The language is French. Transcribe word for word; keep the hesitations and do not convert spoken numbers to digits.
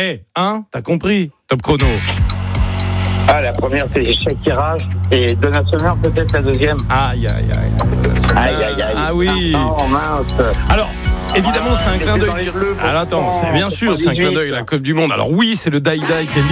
Eh, hein, t'as compris. Top chrono. Ah, la première, c'est Shakira. Et Donna Summer, peut-être la deuxième. Aïe, aïe, aïe. Aïe, aïe, aïe. Ah oui. Oh, mince. Alors, évidemment, Ah, c'est un clin c'était d'œil. dans les bleus, Alors attends, c'est bien sûr, c'est un clin d'œil, la Coupe du Monde. Alors oui, c'est le Die Die qui est